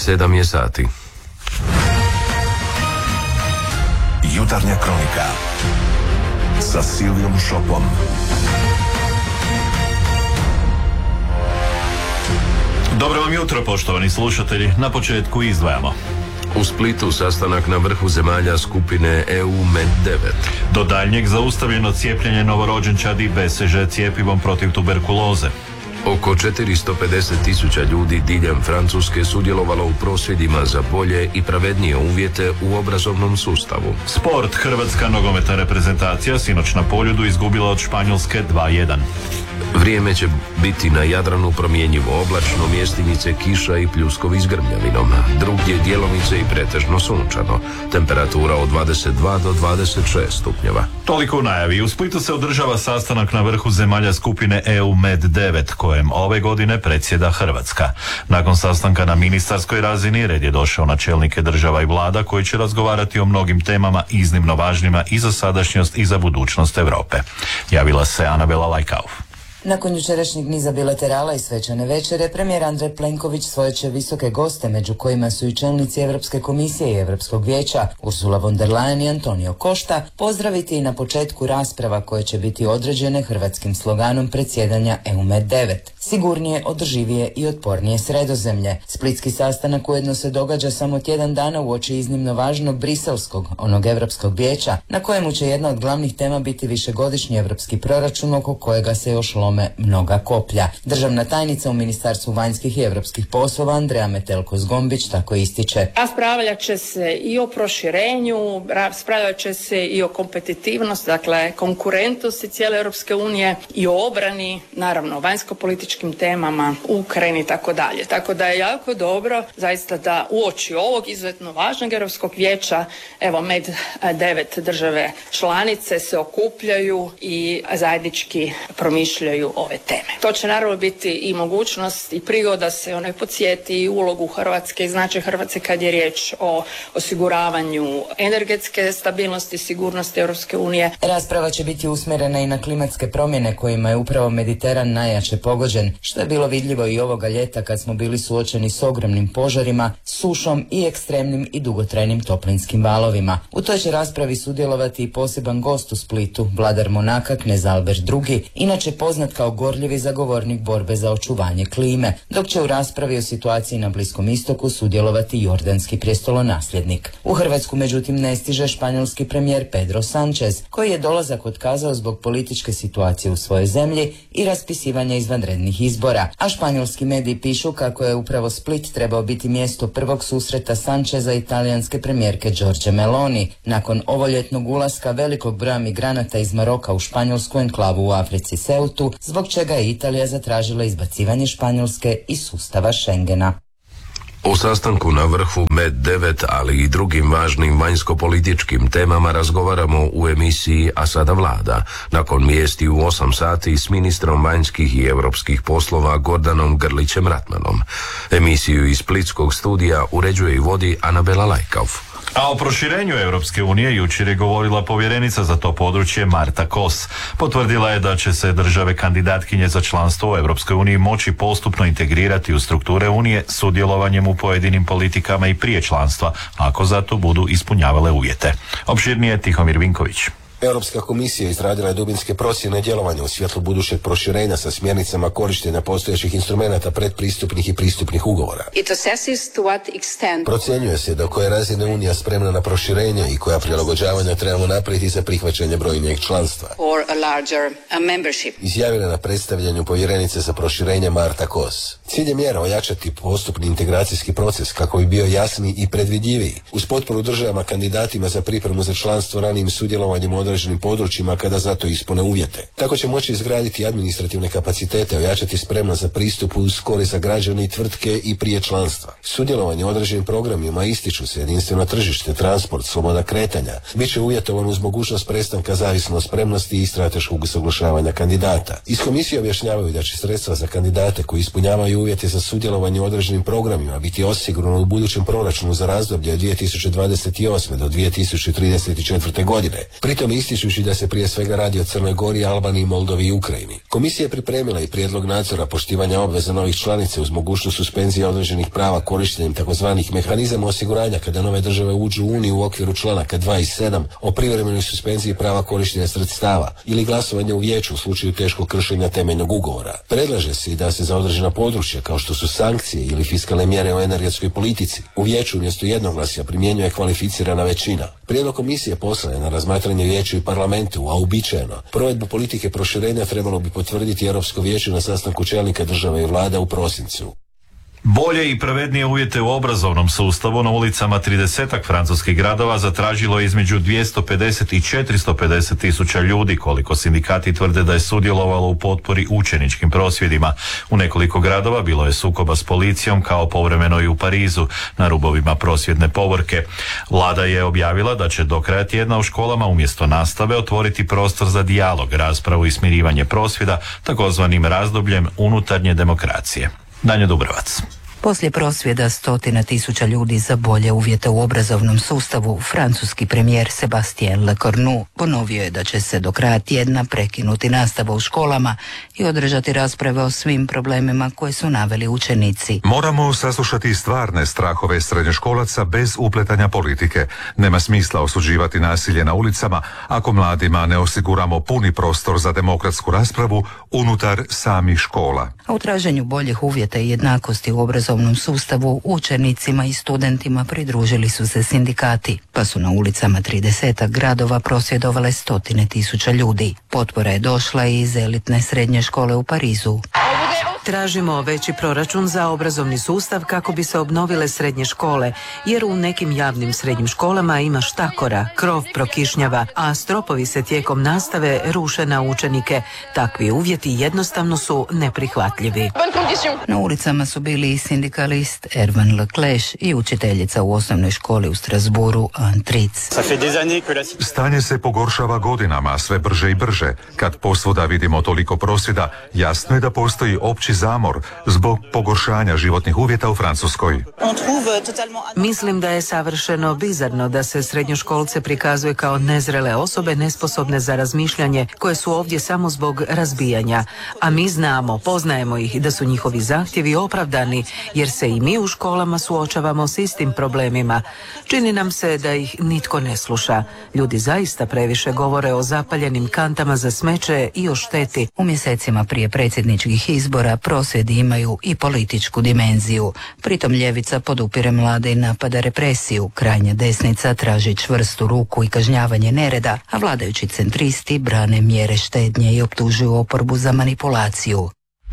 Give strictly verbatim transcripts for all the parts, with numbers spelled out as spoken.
Sedam je sati. Jutarnja kronika sa Silvijom Šopom. Dobro vam jutro, poštovani slušatelji. Na početku izdvajamo. U Splitu sastanak na vrhu zemalja skupine E U Med devet. Do daljnjeg zaustavljeno cijepljenje novorođenčadi beseže cjepivom protiv tuberkuloze. Oko četiristo pedeset tisuća ljudi diljem Francuske sudjelovalo u prosvjedima za bolje i pravednije uvjete u obrazovnom sustavu. Sport. Hrvatska nogometna reprezentacija sinoć na Poljudu izgubila od Španjolske dva jedan. Vrijeme će biti na Jadranu promjenjivo oblačno, mjestimice kiša i pljuskovi s grmljavinom. Drugdje djelomice i pretežno sunčano. Temperatura od dvadeset dva do dvadeset šest stupnjeva. Toliko u najavi. U Splitu se održava sastanak na vrhu zemalja skupine E U Med devet, kojem ove godine predsjeda Hrvatska. Nakon sastanka na ministarskoj razini red je došao na čelnike država i vlada koji će razgovarati o mnogim temama iznimno važnima i za sadašnjost i za budućnost Europe. Javila se Anabela Lajkauf. Nakon jučerašnjeg niza bilaterala i svečane večere, premijer Andrej Plenković svoje će visoke goste, među kojima su i čelnici Europske komisije i Europskog vijeća, Ursula von der Leyen i Antonio Costa, pozdraviti i na početku rasprava koje će biti određene hrvatskim sloganom predsjedanja E U Med devet. Sigurnije, održivije i otpornije Sredozemlje. Splitski sastanak ujedno se događa samo tjedan dana uoči iznimno važnog briselskog, onog Europskog vijeća, na kojemu će jedna od glavnih tema biti višegodišnji europski proračun oko kojega se još lome mnoga koplja. Državna tajnica u Ministarstvu vanjskih i europskih poslova Andreja Metelko-Zgombić tako ističe. Raspravljat će se i o proširenju, raspravljat će se i o kompetitivnosti, dakle konkurentnosti cijele Europske unije i o obrani, naravno vanjsko-političkim temama, Ukrajini i tako dalje. Tako da je jako dobro zaista da uoči ovog izuzetno važnog Europskog vijeća, evo Med devet države članice se okupljaju i zajednički promišljaju ove teme. To će naravno biti i mogućnost i prigoda se onaj podsjeti i ulogu Hrvatske i značaj Hrvatske kad je riječ o osiguravanju energetske stabilnosti i sigurnosti Europske unije. Rasprava će biti usmjerena i na klimatske promjene kojima je upravo Mediteran najjače pogođen, što je bilo vidljivo i ovoga ljeta kad smo bili suočeni s ogromnim požarima, sušom i ekstremnim i dugotrajnim toplinskim valovima. U toj će raspravi sudjelovati i poseban gost u Splitu, vladar Monaka knez Albert drugi, inače poznat kao gorljivi zagovornik borbe za očuvanje klime, dok će u raspravi o situaciji na Bliskom istoku sudjelovati jordanski prijestolonasljednik. U Hrvatsku međutim ne stiže španjolski premijer Pedro Sanchez, koji je dolazak otkazao zbog političke situacije u svojoj zemlji i raspisivanja izvanrednih izbora, a španjolski mediji pišu kako je upravo Split trebao biti mjesto prvog susreta Sancheza i talijanske premijerke Giorgia Meloni, nakon ovoljetnog ulaska velikog broja migranata iz Maroka u španjolsku enklavu u Africi Ceutu, zbog čega je Italija zatražila izbacivanje Španjolske iz sustava Schengena. U sastanku na vrhu Med devet, ali i drugim važnim vanjsko-političkim temama razgovaramo u emisiji A sada vlada, nakon vijesti u osam sati s ministrom vanjskih i europskih poslova Gordanom Grlićem-Ratmanom. Emisiju iz Splitskog studija uređuje i vodi Anabela Lajkauf. A o proširenju Europske unije jučer je govorila povjerenica za to područje Marta Kos. Potvrdila je da će se države kandidatkinje za članstvo u Europskoj uniji moći postupno integrirati u strukture unije sudjelovanjem u pojedinim politikama i prije članstva, ako za to budu ispunjavale uvjete. Opširnije Tihomir Vinković. Europska komisija izradila je dubinske procjene djelovanja u svjetlu budućeg proširenja sa smjernicama korištenja postojećih instrumenata predpristupnih i pristupnih ugovora. Procjenjuje se do koje razine Unija spremna na proširenje i koja prilagođavanja trebamo napraviti za prihvaćanje brojnijeg članstva. Izjavila na predstavljanju povjerenice za proširenje Marta Kos. Cilj je mjera ojačati postupni integracijski proces kako bi bio jasniji i predvidljiviji, uz potporu državama kandidatima za pripremu za članstvo ranijim sudjelovanjem u određenim područjima kada zato ispune uvjete. Tako će moći izgraditi administrativne kapacitete, ojačati spremnost za pristup uz korist za građane i tvrtke i prije članstva. Sudjelovanje u određenim programima ističu se jedinstveno tržište, transport, sloboda kretanja, bit će uvjetovan uz mogućnost prestanka zavisno od spremnosti i strateškog usaglašavanja kandidata. Iz komisije objašnjavaju da će sredstva za kandidate koji ispunjavaju uvjete za sudjelovanje u određenim programima biti osigurano u budućem proračunu za razdoblje od dvije tisuće dvadeset osme do dvije tisuće trideset četvrte godine. Pritom ističući da se prije svega radi o Crnoj Gori, Albaniji, Moldovi i Ukrajini. Komisija je pripremila i prijedlog nadzora poštivanja obveza novih članica uz mogućnost suspenzije određenih prava korištenjem takozvanih mehanizama osiguranja kada nove države uđu u Uniju u okviru članaka dva i sedam o privremenoj suspenziji prava korištenja sredstava ili glasovanje u vijeću u slučaju teškog kršenja temeljnog ugovora. Predlaže se i da se za određena područja kao što su sankcije ili fiskalne mjere o energetskoj politici u vijeću umjesto jednoglasja primjenjuje kvalificirana većina. Prijedlog komisije poslan je na razmatranje vijeću i parlamentu, a uobičajeno provedbu politike proširenja trebalo bi potvrditi Europsko vijeće na sastanku čelnika države i vlada u prosincu. Bolje i pravednije uvjete u obrazovnom sustavu na ulicama tridesetak francuskih gradova zatražilo je između dvjesto pedeset i četiristo pedeset tisuća ljudi, koliko sindikati tvrde da je sudjelovalo u potpori učeničkim prosvjedima. U nekoliko gradova bilo je sukoba s policijom, kao povremeno i u Parizu, na rubovima prosvjedne povorke. Vlada je objavila da će do kraja tjedna u školama umjesto nastave otvoriti prostor za dijalog, raspravu i smirivanje prosvjeda, takozvanim razdobljem unutarnje demokracije. Danja Dubrovac. Poslije prosvjeda stotina tisuća ljudi za bolje uvjete u obrazovnom sustavu, francuski premijer Sébastien Lecornu ponovio je da će se do kraja tjedna prekinuti nastava u školama i održati rasprave o svim problemima koje su naveli učenici. Moramo saslušati stvarne strahove srednjoškolaca bez upletanja politike. Nema smisla osuđivati nasilje na ulicama ako mladima ne osiguramo puni prostor za demokratsku raspravu unutar samih škola. A u traženju boljih uvjeta i jednakosti u obrazovnom sustavu učenicima i studentima pridružili su se sindikati, pa su na ulicama tridesetak gradova prosvjedovale stotine tisuća ljudi. Potpora je došla i iz elitne srednje škole u Parizu. Tražimo veći proračun za obrazovni sustav kako bi se obnovile srednje škole, jer u nekim javnim srednjim školama ima štakora, krov prokišnjava, a stropovi se tijekom nastave ruše na učenike. Takvi uvjeti jednostavno su neprihvatljivi. Na ulicama su bili i sindikalist Ervan Leclerc i učiteljica u osnovnoj školi u Strasbourgu Anne Tric. Stanje se pogoršava godinama, sve brže i brže. Kad posvuda vidimo toliko prosvjeda, jasno je da postoji opći zamor zbog pogoršanja životnih uvjeta u Francuskoj. Mislim da je savršeno bizarno da se srednjoškolce prikazuje kao nezrele osobe nesposobne za razmišljanje koje su ovdje samo zbog razbijanja. A mi znamo, poznajemo ih da su njihovi zahtjevi opravdani jer se i mi u školama suočavamo s istim problemima. Čini nam se da ih nitko ne sluša. Ljudi zaista previše govore o zapaljenim kantama za smeće i o šteti. U mjesecima prije predsjedničkih izbora prosvjedi imaju i političku dimenziju. Pritom ljevica podupire mlade i napada represiju. Krajnja desnica traži čvrstu ruku i kažnjavanje nereda, a vladajući centristi brane mjere štednje i optužuju oporbu za manipulaciju.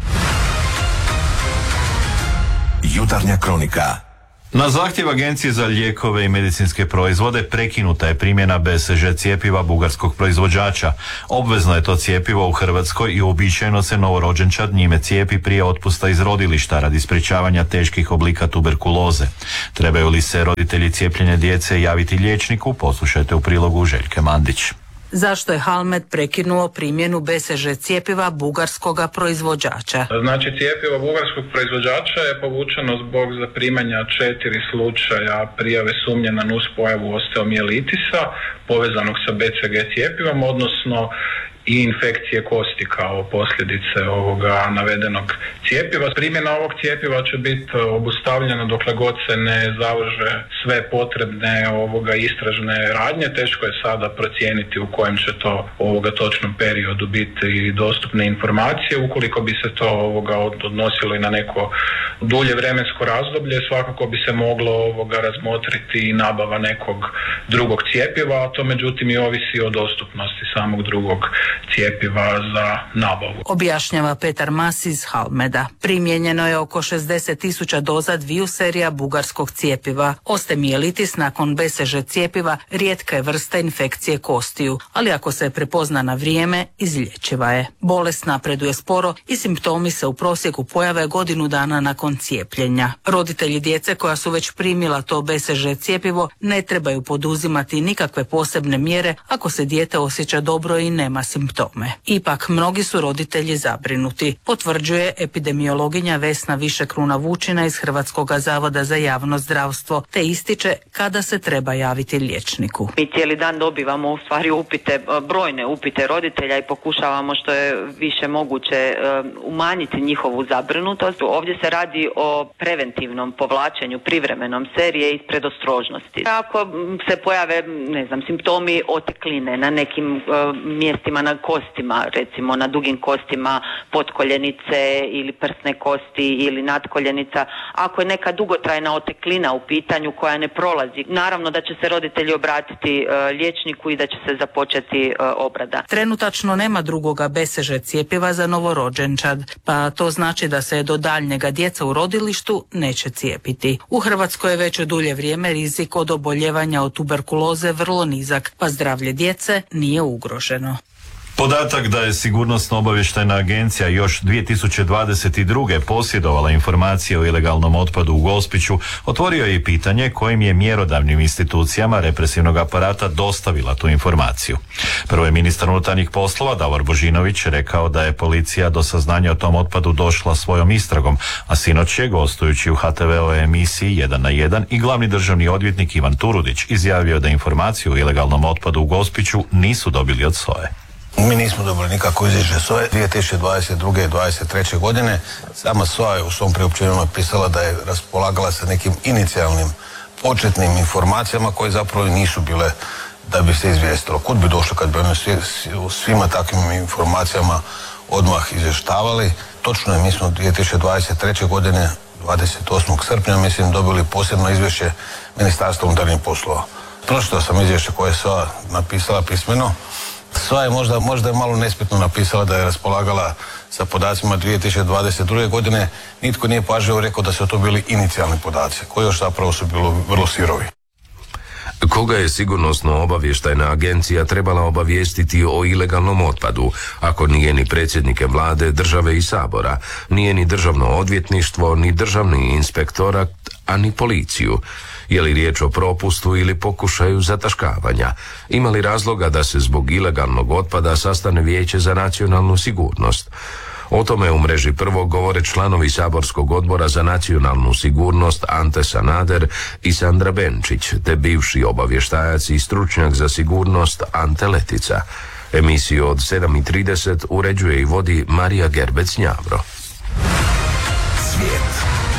Jutarnja kronika. Na zahtjev Agencije za lijekove i medicinske proizvode prekinuta je primjena B C G cjepiva bugarskog proizvođača. Obvezno je to cjepivo u Hrvatskoj i uobičajeno se novorođenčad njime cijepi prije otpusta iz rodilišta radi sprječavanja teških oblika tuberkuloze. Trebaju li se roditelji cijepljenja djece javiti liječniku? Poslušajte u prilogu Željke Mandić. Zašto je Halmed prekinuo primjenu B C G cjepiva bugarskoga proizvođača? Znači, cjepivo bugarskog proizvođača je povučeno zbog zaprimanja četiri slučaja prijave sumnje na nuspojavu osteomijelitisa povezanog sa B C G cjepivom, odnosno i infekcije kosti kao posljedice ovoga navedenog cjepiva. Primjena ovog cjepiva će biti obustavljena dokle god se ne završe sve potrebne ovoga istražne radnje. Teško je sada procijeniti u kojem će to ovoga točnom periodu biti dostupne informacije. Ukoliko bi se to ovoga odnosilo i na neko dulje vremensko razdoblje, svakako bi se moglo ovoga razmotriti i nabava nekog drugog cjepiva, a to međutim i ovisi o dostupnosti samog drugog cjepiva za nabavu. Objašnjava Petar Mas iz Halmeda. Primijenjeno je oko šezdeset tisuća doza dviju serija bugarskog cjepiva. Osteomijelitis nakon B C G cjepiva rijetka je vrsta infekcije kostiju, ali ako se prepozna na vrijeme, izlječiva je. Bolest napreduje sporo i simptomi se u prosjeku pojave godinu dana nakon cijepljenja. Roditelji djece koja su već primila to B C G cjepivo ne trebaju poduzimati nikakve posebne mjere ako se dijete osjeća dobro i nema simptoma. simptome. Ipak, mnogi su roditelji zabrinuti, potvrđuje epidemiologinja Vesna Višekruna Vučina iz Hrvatskog zavoda za javno zdravstvo, te ističe kada se treba javiti liječniku. Mi cijeli dan dobivamo u stvari upite, brojne upite roditelja i pokušavamo što je više moguće umanjiti njihovu zabrinutost. Ovdje se radi o preventivnom povlačenju privremenom serije iz predostrožnosti. Ako se pojave, ne znam, simptomi otekline na nekim uh, mjestima na kostima, recimo na dugim kostima potkoljenice ili prsne kosti ili nadkoljenica, ako je neka dugotrajna oteklina u pitanju koja ne prolazi, naravno da će se roditelji obratiti uh, liječniku i da će se započeti uh, obrada. Trenutačno nema drugoga beseže cjepiva za novorođenčad, pa to znači da se do daljnjega djeca u rodilištu neće cijepiti. U Hrvatskoj je već dulje vrijeme rizik od oboljevanja od tuberkuloze vrlo nizak, pa zdravlje djece nije ugroženo. Podatak da je Sigurnosno-obavještajna agencija još dvije tisuće dvadeset druge posjedovala informacije o ilegalnom otpadu u Gospiću otvorio je i pitanje kojim je mjerodavnim institucijama represivnog aparata dostavila tu informaciju. Prvo je ministar unutarnjih poslova Davor Božinović rekao da je policija do saznanja o tom otpadu došla svojom istragom, a sinoć je, gostujući u ha te ve-ovoj emisiji jedan na jedan, i glavni državni odvjetnik Ivan Turudić izjavio da informaciju o ilegalnom otpadu u Gospiću nisu dobili od S O E. Mi nismo dobili nikako izvješće S O E dvije tisuće dvadeset druge i dvadeset treće godine. Sama S O A je u svom priopćenju napisala da je raspolagala sa nekim inicijalnim početnim informacijama koje zapravo nisu bile da bi se izvijestilo. Kud bi došlo kad bi oni svima takvim informacijama odmah izvještavali? Točno je, mi smo dvije tisuće dvadeset treće godine dvadeset osmog srpnja mislim dobili posebno izvješće Ministarstva unutarnjih poslova. Pročitao sam izvješće koje je S O A napisala pismeno. S O A je možda, možda je malo nespretno napisala da je raspolagala sa podacima dvije tisuće dvadeset druge godine. Nitko nije pažljivo rekao da su to bili inicijalni podaci, koji još zapravo su bili vrlo sirovi. Koga je Sigurnosno-obavještajna agencija trebala obavijestiti o ilegalnom otpadu, ako nije ni predsjednike vlade, države i sabora, nije ni državno odvjetništvo, ni državni inspektorat, a ni policiju? Je li riječ o propustu ili pokušaju zataškavanja? Ima li razloga da se zbog ilegalnog otpada sastane Vijeće za nacionalnu sigurnost? O tome u mreži Prvo govore članovi saborskog odbora za nacionalnu sigurnost Ante Sanader i Sandra Benčić, te bivši obavještajac i stručnjak za sigurnost Ante Letica. Emisiju od sedam i trideset uređuje i vodi Marija Gerbec-Njavro. Svijet.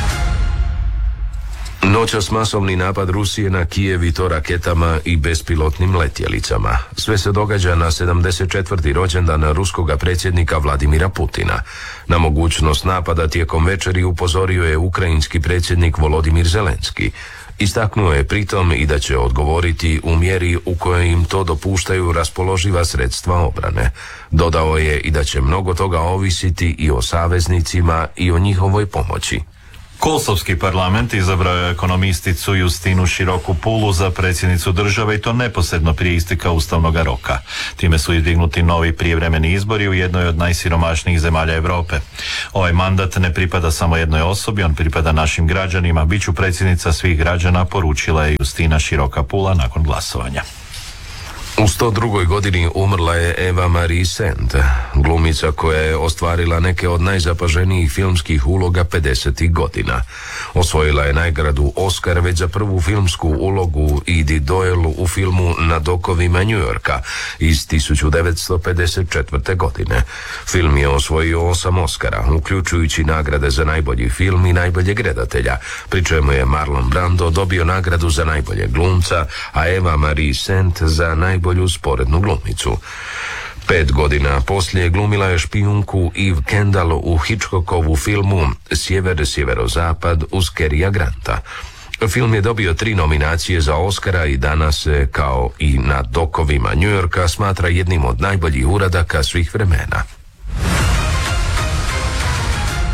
Noćas masovni napad Rusije na Kijev i to raketama i bespilotnim letjelicama. Sve se događa na sedamdeset četvrti rođendan ruskoga predsjednika Vladimira Putina. Na mogućnost napada tijekom večeri upozorio je ukrajinski predsjednik Volodimir Zelenski. Istaknuo je pritom i da će odgovoriti u mjeri u kojoj im to dopuštaju raspoloživa sredstva obrane. Dodao je i da će mnogo toga ovisiti i o saveznicima i o njihovoj pomoći. Kosovski parlament izabrao je ekonomisticu Justinu Široku Pulu za predsjednicu države i to neposredno prije isteka ustavnog roka. Time su izdignuti novi prijevremeni izbori u jednoj od najsiromašnijih zemalja Europe. Ovaj mandat ne pripada samo jednoj osobi, on pripada našim građanima. Biću predsjednica svih građana, poručila je Justina Široka Pula nakon glasovanja. U sto drugoj godini umrla je Eva Marie Saint, glumica koja je ostvarila neke od najzapaženijih filmskih uloga pedesetih godina. Osvojila je nagradu Oscar već za prvu filmsku ulogu Edie Doyle u filmu Na dokovima New Yorka iz tisuću devetsto pedeset četvrte. godine. Film je osvojio osam Oscara, uključujući nagrade za najbolji film i najboljeg redatelja, pri čemu je Marlon Brando dobio nagradu za najboljeg glumca, a Eva Marie Saint za najbolju sporednu glumicu. Pet godina poslije glumila je špijunku Eve Kendall u Hitchcockovu filmu Sjever-sjeverozapad uz Carya Granta. Film je dobio tri nominacije za Oscara i danas se, kao i Na dokovima New Yorka, smatra jednim od najboljih uradaka svih vremena.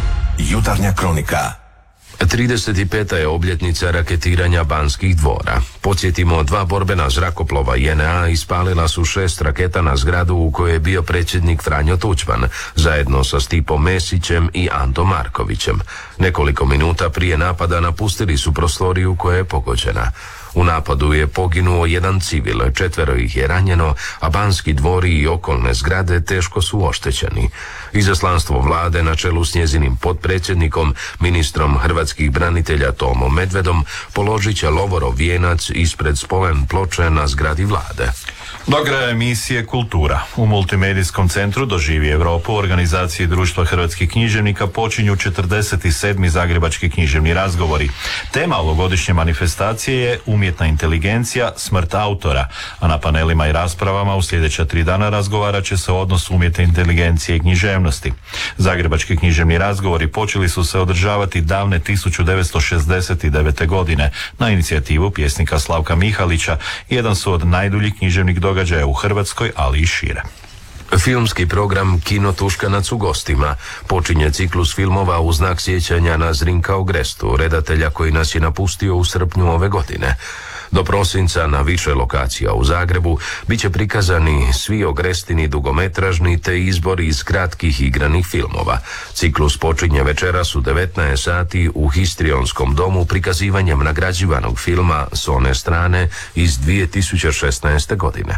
Jutarnja kronika. trideset peta je obljetnica raketiranja Banskih dvora. Podsjetimo, dva borbena zrakoplova J N A ispalila su šest raketa na zgradu u kojoj je bio predsjednik Franjo Tuđman, zajedno sa Stipom Mesićem i Antom Markovićem. Nekoliko minuta prije napada napustili su prostoriju koja je pogođena. U napadu je poginuo jedan civil, četvero ih je ranjeno, a Banski dvori i okolne zgrade teško su oštećeni. Izaslanstvo vlade na čelu s njezinim potpredsjednikom, ministrom hrvatskih branitelja Tomom Medvedom, položit će Lovorov vijenac ispred spomen ploče na zgradi vlade. Do kraja emisije Kultura. U Multimedijskom centru Doživi Europu u organizaciji Društva hrvatskih književnika počinju četrdeset sedmi Zagrebački književni razgovori. Tema ovogodišnje manifestacije je umjetna inteligencija, smrt autora, a na panelima i raspravama u sljedeća tri dana razgovarat će se o odnosu umjetne inteligencije i književnosti. Zagrebački književni razgovori počeli su se održavati davne tisuću devetsto šezdeset devete. godine na inicijativu pjesnika Slavka Mihalića. Jedan su od najduljih književnih događaja u Hrvatskoj, ali i šire. Filmski program Kino Tuškanac u gostima počinje ciklus filmova u znak sjećanja na Zrinka Ogrestu, redatelja koji nas je napustio u srpnju ove godine. Do prosinca na više lokacija u Zagrebu bit će prikazani svi Ogrestini dugometražni te izbori iz kratkih igranih filmova. Ciklus počinje večeras u devetnaest sati u Histrionskom domu prikazivanjem nagrađivanog filma S one strane iz dvije tisuće šesnaeste. godine.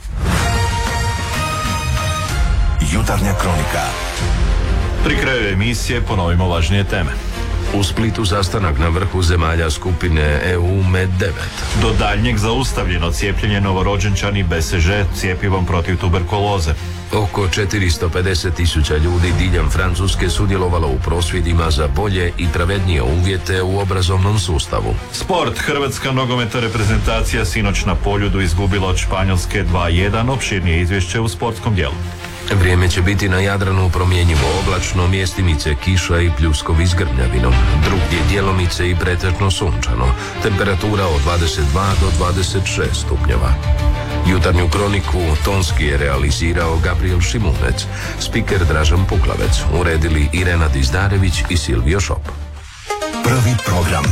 Jutarnja kronika. Pri kraju emisije ponovimo važnije teme. U Splitu sastanak na vrhu zemalja skupine E U Med devet. Do daljnjeg zaustavljeno cijepljenje novorođenčani B S Ž cjepivom protiv tuberkuloze. Oko četiristo pedeset tisuća ljudi diljem Francuske sudjelovalo u prosvjedima za bolje i pravednije uvjete u obrazovnom sustavu. Sport. Hrvatska nogometna reprezentacija sinoć na Poljudu izgubila od Španjolske dva jedan. Opširnije izvješće u sportskom dijelu. Vrijeme će biti na Jadranu promjenjivo oblačno, mjestimice kiša i pljuskovi s grmljavinom. Drugdje djelomice i pretežno sunčano. Temperatura od dvadeset dva do dvadeset šest stupnjeva. Jutarnju kroniku tonski je realizirao Gabriel Šimunec, spiker Dražan Puklavec, uredili Irena Dizdarević i Silvio Šop. Prvi program.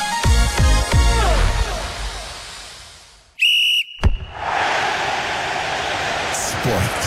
Sport.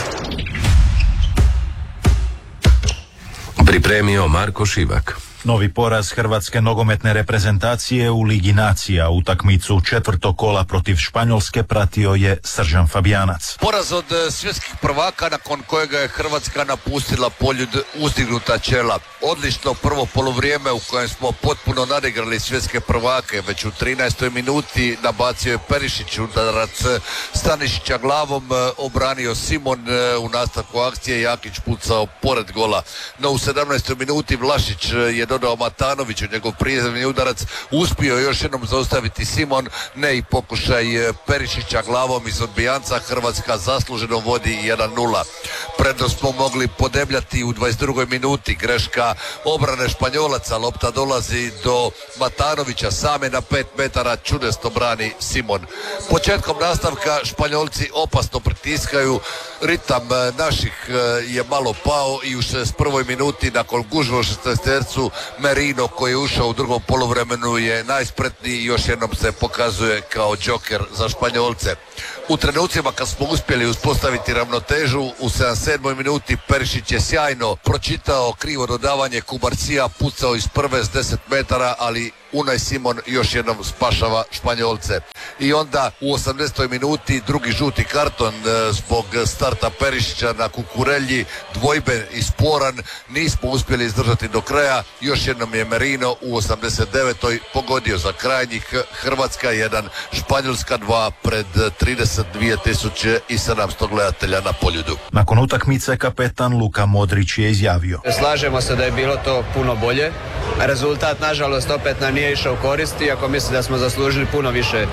Pripremio Marko Šivak. Novi poraz hrvatske nogometne reprezentacije u Ligi nacija. Utakmicu četvrtog kola protiv Španjolske pratio je Srđan Fabijanac. Poraz od svjetskih prvaka nakon kojega je Hrvatska napustila Poljud uzdignuta čela. Odlično prvo poluvrijeme u kojem smo potpuno nadigrali svjetske prvake. Već u trinaestoj minuti nabacio je Perišić udarac Stanišića glavom, obranio Simon u nastavku akcije, Jakić pucao pored gola. No u sedamnaestoj minuti Vlašić je dodao Matanoviću njegov prijezreni udarac, uspio još jednom zaustaviti Simon, ne i pokušaj Perišića glavom iz odbijanca. Hrvatska zasluženo vodi jedan nula. Prednost smo mogli podebljati u dvadeset drugoj minuti, greška obrane Španjolaca, lopta dolazi do Matanovića, same na pet metara, čudesno brani Simon. Početkom nastavka Španjolci opasno pritiskaju, ritam naših je malo pao i u šezdeset prvoj minuti nakon gužve u šesnaestercu Merino koji je ušao u drugom poluvremenu je najspretniji i još jednom se pokazuje kao džoker za Španjolce. U trenucima kad smo uspjeli uspostaviti ravnotežu u sedamdeset sedmoj minuti Perišić je sjajno pročitao krivo dodavanje Kubarcija, pucao iz prve s deset metara, ali Unai Simon još jednom spašava Španjolce. I onda u osamdesetoj minuti drugi žuti karton zbog starta Perišića na Kukurelji, dvojben i sporan, nismo uspjeli izdržati do kraja. Još jednom je Merino u osamdeset devetoj pogodio za krajnjih. Hrvatska jedan, Španjolska dva pred trideset dvije tisuće sedamsto gledatelja na Poljudu. Nakon utakmice kapetan Luka Modrić je izjavio: slažemo se da je bilo to puno bolje. Rezultat nažalost opet nam nije išao u korist, iako mislim da smo zaslužili puno više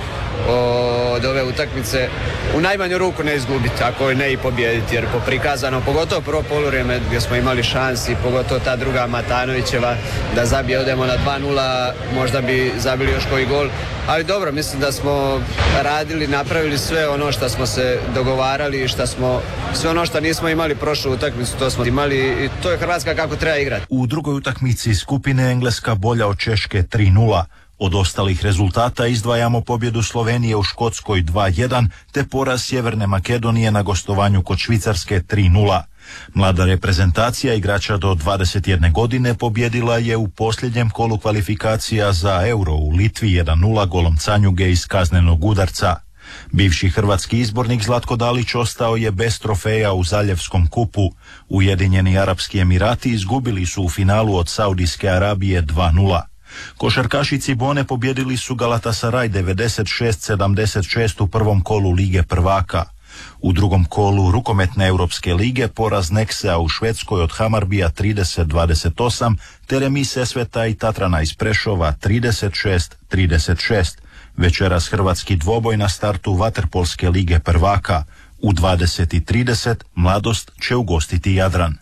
od ove utakmice. U najmanju ruku ne izgubiti, ako ne i pobijediti, jer po prikazano, pogotovo prvo poluvrijeme gdje smo imali šansi, pogotovo ta druga Matanovićeva da zabije, odemo na dva nula, možda bi zabili još koji gol, ali dobro, mislim da smo radili, napravili sve ono što smo se dogovarali i što smo, sve ono što nismo imali prošlu utakmicu, to smo imali i to je Hrvatska kako treba igrati. U drugoj utakmici skupine Engleska bolja od Češke tri nula. Od ostalih rezultata izdvajamo pobjedu Slovenije u Škotskoj dva jedan te poraz Sjeverne Makedonije na gostovanju kod Švicarske tri nula. Mlada reprezentacija igrača do dvadeset jedne godine pobjedila je u posljednjem kolu kvalifikacija za Euro u Litvi jedan nula golom Canjuge iz kaznenog udarca. Bivši hrvatski izbornik Zlatko Dalić ostao je bez trofeja u Zaljevskom kupu. Ujedinjeni Arapski Emirati izgubili su u finalu od Saudijske Arabije dva nula. Košarkaši Cibone pobjedili su Galatasaray devedeset šest sedamdeset šest u prvom kolu Lige prvaka. U drugom kolu rukometne Europske lige poraz Neksea u Švedskoj od Hamarbija trideset dvadeset osam te remis Sesveta i Tatrana iz Prešova trideset šest trideset šest. Večeras hrvatski dvoboj na startu Vaterpolske lige prvaka. U dvadeset i trideset Mladost će ugostiti Jadran.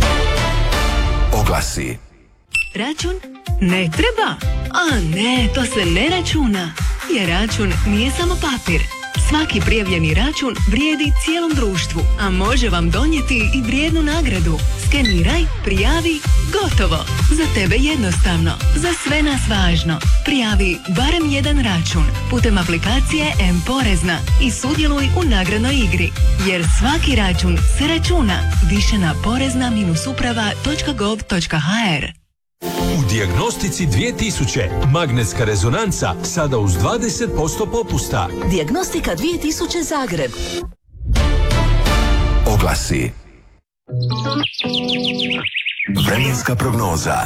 Oglasi. Račun? Ne treba. A ne, to se ne računa. Jer račun nije samo papir. Svaki prijavljeni račun vrijedi cijelom društvu, a može vam donijeti i vrijednu nagradu. Skeniraj, prijavi, gotovo. Za tebe jednostavno, za sve nas važno. Prijavi barem jedan račun putem aplikacije M-Porezna i sudjeluj u nagradnoj igri. Jer svaki račun se računa. Više na porezna uprava točka gov točka ha er. U Dijagnostici dvije tisuće magnetska rezonanca sada uz dvadeset posto popusta. Dijagnostika dvije tisuće Zagreb. Oglasi. Vremenska prognoza.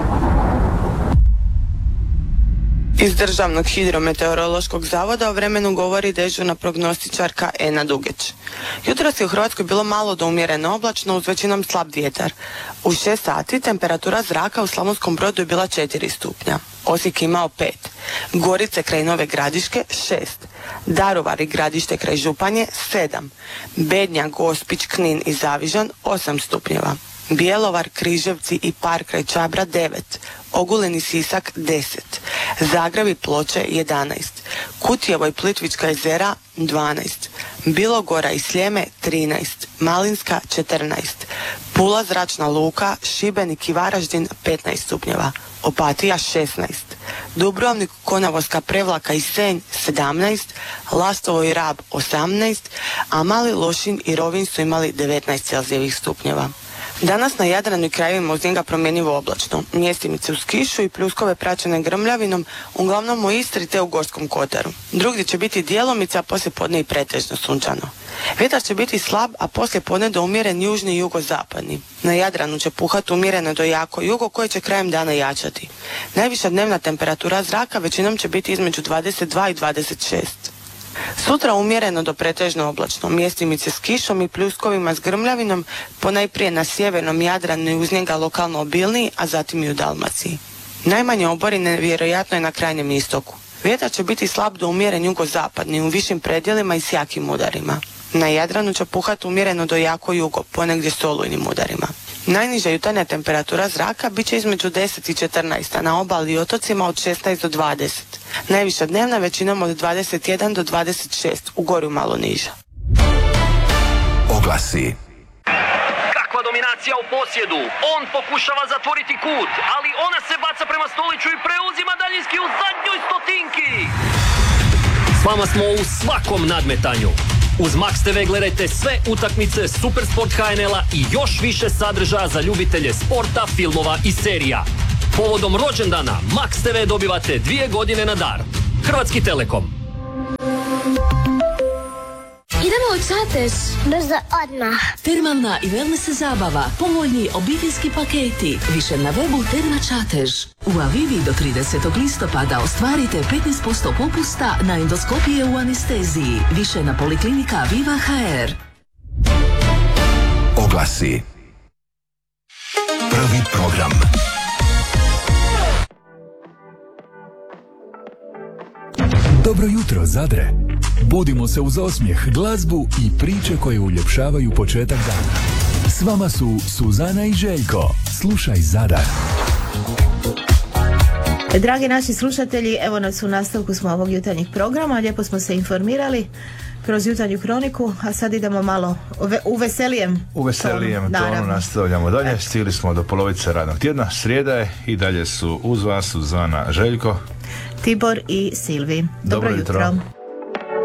Iz Državnog hidrometeorološkog zavoda o vremenu govori dežurna prognostičarka Ena Dugeć. Jutros je u Hrvatskoj bilo malo do umjereno oblačno uz većinom slab vjetar. U šest sati temperatura zraka u Slavonskom Brodu je bila četiri stupnja. Osijek imao pet. Gorice kraj Nove Gradiške šest. Daruvar i Gradište kraj Županje sedam. Bednja, Gospić, Knin i Zavižan osam stupnjeva. Bjelovar, Križevci i Par kraj Čabra devet. Ogulin i Sisak deset. Zagreb i Ploče jedanaest. Kutjevo i Plitvička jezera dvanaest. Bilogora i Sljeme trinaest. Malinska četrnaest. Pula, Zračna luka, Šibenik i Varaždin petnaest stupnjeva. Opatija šesnaest. Dubrovnik, Konavoska, Prevlaka i Senj sedamnaest. Lastovo i Rab osamnaest. A Mali Lošinj i Rovinj su imali devetnaest celzijevih stupnjeva. Danas na Jadranu i krajevima uz njega promjenjivo oblačno. Mjestimice uz kišu i pljuskove praćene grmljavinom, uglavnom u Istri te u Gorskom kotaru. Drugdje će biti djelomice, a poslije podne i pretežno sunčano. Vjetar će biti slab, a poslije podne do umjeren južni i jugozapadni. Na Jadranu će puhati umjereno do jako jugo, koje će krajem dana jačati. Najviša dnevna temperatura zraka većinom će biti između dvadeset dva i dvadeset šest. Sutra umjereno do pretežno oblačno, mjestimice s kišom i pljuskovima s grmljavinom, ponajprije na sjevernom Jadranu i uz njega lokalno obilniji, a zatim i u Dalmaciji. Najmanje oborine vjerojatno je na krajnjem istoku. Vjetar će biti slab do umjeren jugozapadni u višim predjelima i s jakim udarima. Na Jadranu će puhati umjereno do jako jugo, ponegdje s olujnim udarima. Najniža jutarnja temperatura zraka bit će između deset i četrnaest, a na obali i otocima od šesnaest do dvadeset. Najviša dnevna većinom od dvadeset jedan do dvadeset šest, u Gorju malo niža. Oglasi. Kakva dominacija u posjedu. On pokušava zatvoriti kut, ali ona se baca prema Stoliću i preuzima daljinski u zadnjoj stotinki. S vama smo u svakom nadmetanju. Uz Max te ve gledajte sve utakmice Supersport ha en el-a i još više sadržaja za ljubitelje sporta, filmova i serija. Povodom rođendana Max te ve dobivate dvije godine na dar. Hrvatski Telekom. Idemo u Čatež. Brzo, odmah. Termalna i wellness zabava, povoljni obiteljski paketi. Više na webu Terma Čatež. U Avivi do tridesetog listopada ostvarite petnaest posto popusta na endoskopije u anesteziji. Više na Poliklinika Aviva ha er. Oglasi. Prvi program. Dobro jutro, Zadre. Budimo se uz osmijeh, glazbu i priče koje uljepšavaju početak dana. S vama su Suzana i Željko. Slušaj Zadar. Dragi naši slušatelji, evo nas u nastavku smo ovog jutarnjeg programa. Lijepo smo se informirali kroz jutarnju kroniku, a sad idemo malo u veselijem U veselijem tonu, naravno. tonu nastavljamo dalje. Stigli smo do polovice radnog tjedna. Srijeda je i dalje su uz vas Suzana, Željko, Tibor i Silvi. Dobro, Dobro jutro. jutro.